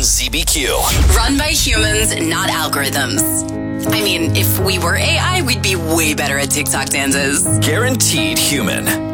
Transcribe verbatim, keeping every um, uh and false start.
Z B Q. Run by humans, not algorithms. I mean, if we were A I, we'd be way better at TikTok dances. Guaranteed human.